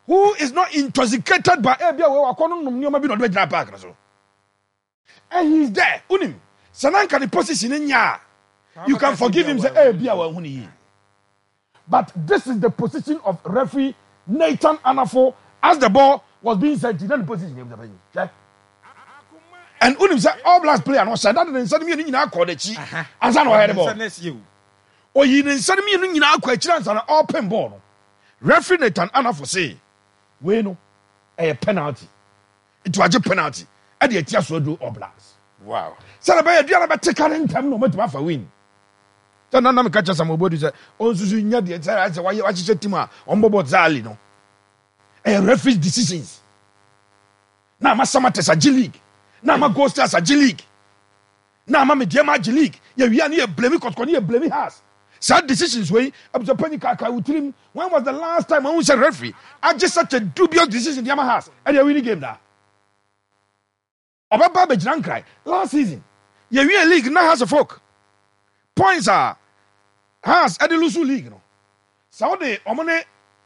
who is not intoxicated by park. And he's there. Unim. Sananka the position in ya. You can forgive him. But this is the position of referee Nathan Anafo as the ball was being sent in the position. And Unim said, all Blacks player no said that and said me in our college. As I know head ball. Or you didn't send me in our questions on an open ball. Referee Nathan Anafo say, we know a penalty. It was a penalty. And the tears will do all Blacks. Wow. Celebrate the other take time no matter for win. Then I'm catch some body say, on Suzunya, the why you watch team on Bobo Zali no. A referee decisions. Now my Samates a G League. Now my Ghosters a G League. Now my Mediama G League. Yeah, we are near blame because blame has. Sad decisions way up to Penica with him. When was the last time I was a referee? I just such a dubious decision Yama has. And you're winning game there. About Babbage Rankrai last season. Yeah, we are league now has a folk. Points are has at the Lusu League. No. Saudi Omone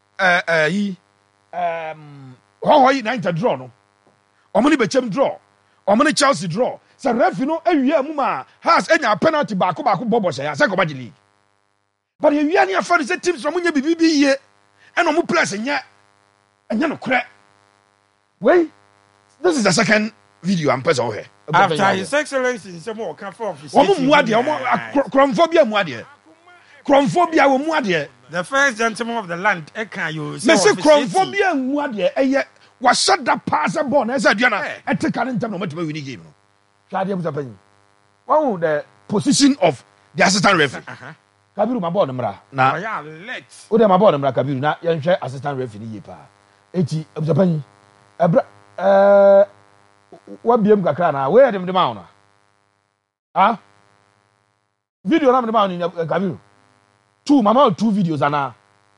how 90 draw no. Omoni Bechem draw. Omoni Chelsea draw. So ref you know every year Muma has any penalty back Bobo say Sakobaji League. But you are near for the teams from BB here and no plus and yet no crack. Wait, this is the second video I'm pressing here. After His Excellency in some more come from Chromophobia will muadia. The first gentleman of the land, Eka, you Mr. Chromophobia muadia, was shut the passer born as a Diana at the current time of winning game. Oh, the position of the assistant referee. Kabiru mabɔ nemra na let's wo dem mabɔ nemra Kabiru na yɛnhwɛ assistant referee ni yepa eti abusapanyi ebra wa biem kakra na we dem ma ona video na dem ma ona Kabiru two videos ana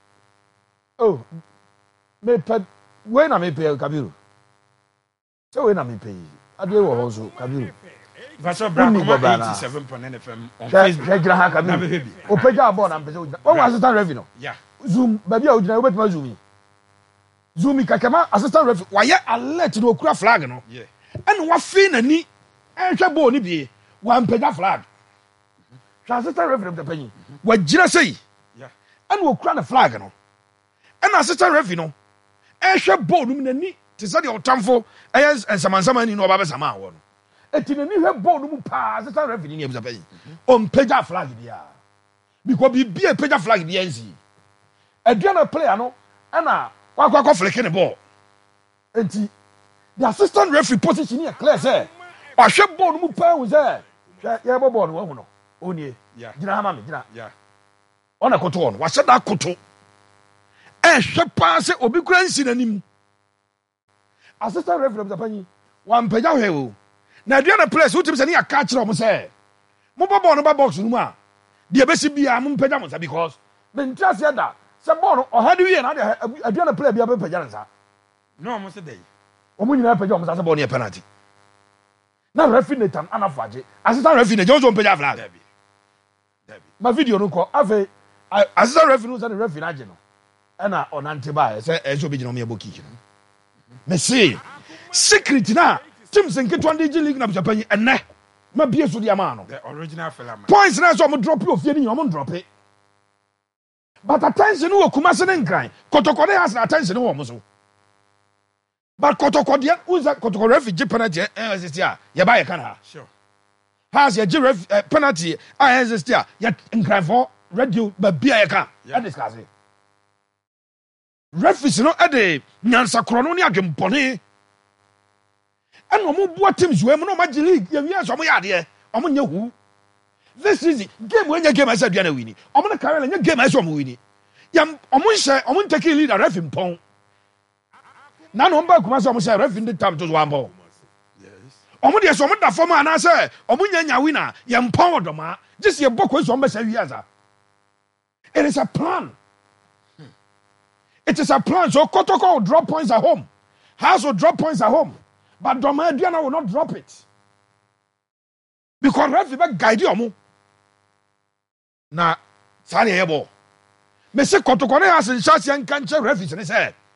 oh me pe we na me pe Kabiru so we na me pe ade wo ho so Kabiru Vaso Bravo 87.9 on Facebook. Opeja ball na mpese. One assistant referee no. Yeah. Zoom baby o gina obetima zoom. Zoom kakama assistant referee. Why alert no okura flag no. Yeah. And wa fe nani ehwe ball ni bie. Wa mpega flag. Assistant referee the penny. Wa gina sei. Yeah. And okura the flag no. And assistant referee no. Ehwe ball no nani. Te say the otamfo eyes and samansama ni no baba sama wo no. Etinani he ball no mu pa assistant referee ni ebusa pay on pega flag dia because be a pega flag dia nsi aduana player no na kwa flick the ball enti the assistant referee position here clear say ahwe ball no mu pa hu say ye ball no hu no onie gina ha ma me gina ona koto on wa sheda koto hwe pa say obi kura nsi nanim assistant referee ebusa panyi wan pega hwe o na duana place who timi say na ka kire o mo say mo ball no ba box no mu a de besi bia mo pega mo say because me ntrase da say ball no o hade wie na de aduana player bia be pega nsa no mo say dey o mo nyina pega o mo say ball no penalty na referee Nathan Anafaje assistant referee Johnson pega flag David ma video no ko ave assistant referee no say the referee na je no e na onante ba say so be gina mo yebo kick no me say secret na team senke to G League na Japan enne ma bie so dia ma no the original fella points na so mo drop you ofie ni mo drop it but attention wo Kumase ne nkran Kotoko has attention wo mo so but Kotoko dia uza Kotoko referee penalty assist ya ye ba ye kan ha sure has ye penalty assist ya ye nkran for radio ba bia ye kan e discuss it referee no e de nyansa kro no ni adwempone and no more teams we no G League ye wi so mo yade o mo nya hu this is game when you game I said you na wini o mo na carry na game I so mo wini yam o mo nse o mo take lead referee mpon na no mba kuma so mo say referee the time to one ball yes o mo de so mo da form ana say o mo nya wina ye mpon odoma just ye bokwe so mo say wi aza it is a plan it is a plan so Kotoko will drop points at home House will drop points at home but Doma Diana will not drop it. Because referee be guide you. Na sani yebo. Me se Kotoko ne has in chance yan kanche referee ne say